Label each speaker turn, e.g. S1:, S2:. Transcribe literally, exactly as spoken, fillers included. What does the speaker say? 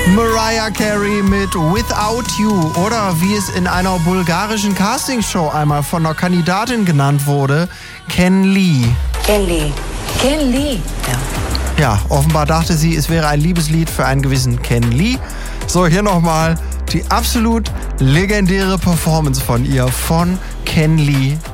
S1: Mariah Carey mit Without You oder wie es in einer bulgarischen Castingshow einmal von einer Kandidatin genannt wurde, Ken Lee.
S2: Ken Lee. Ken Lee. Ja.
S1: Ja, offenbar dachte sie, es wäre ein Liebeslied für einen gewissen Ken Lee. So, hier nochmal die absolut legendäre Performance von ihr, von Ken Lee